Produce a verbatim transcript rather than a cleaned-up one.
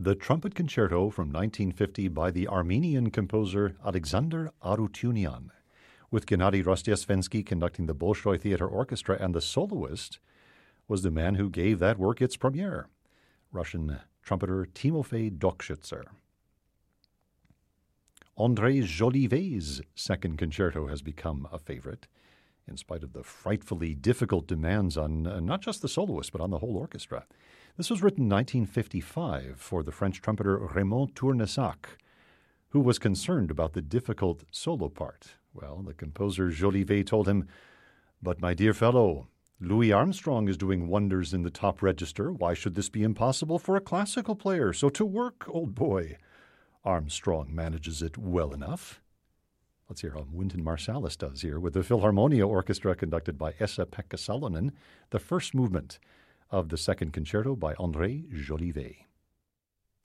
The Trumpet Concerto from nineteen fifty by the Armenian composer Alexander Arutyunian, with Gennady Rostiasvensky conducting the Bolshoi Theater Orchestra, and the soloist was the man who gave that work its premiere, Russian trumpeter Timofey Dokshitzer. André Jolivet's Second Concerto has become a favorite, in spite of the frightfully difficult demands on uh, not just the soloist, but on the whole orchestra. This was written in nineteen fifty-five for the French trumpeter Raymond Tournesac, who was concerned about the difficult solo part. Well, the composer Jolivet told him, "But my dear fellow, Louis Armstrong is doing wonders in the top register. Why should this be impossible for a classical player? So to work, old boy. Armstrong manages it well enough." Let's hear how Wynton Marsalis does here with the Philharmonia Orchestra conducted by Esa-Pekka Salonen, the first movement of the Second Concerto by André Jolivet.